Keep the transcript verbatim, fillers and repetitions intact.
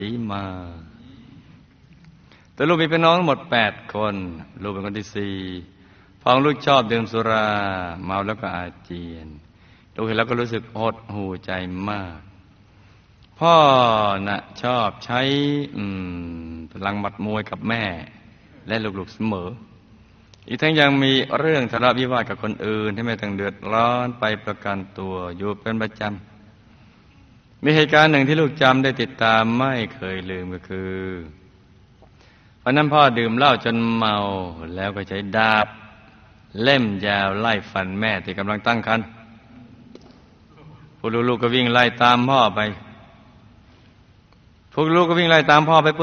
สีมาแต่ลูกมีพี่น้องทั้งหมดแปดคนลูกเป็นคนที่สี่พอลูกชอบดื่มสุราเมาแล้วก็อาเจียนลูกเห็นแล้วก็รู้สึกหดหู่ใจมากพ่อน่ะชอบใช้พลังหมัดมวยกับแม่และลูกๆเสมออีกทั้งยังมีเรื่องทะเลาะวิวาทกับคนอื่นที่ไม่ต้องเดือดร้อนไปประกันตัวอยู่เป็นประจำมีเหตุการณ์หนึ่งที่ลูกจำได้ติดตามไม่เคยลืมก็คือวันนั้นพ่อดื่มเหล้าจนเมาแล้วก็ใช้ดาบเล่มยาวไล่ฟันแม่ที่กำลังตั้งครรภ์พวกลูกๆก็วิ่งไล่ตามพ่อไปพวกลูกก็วิ่งไล่ตามพ่อไป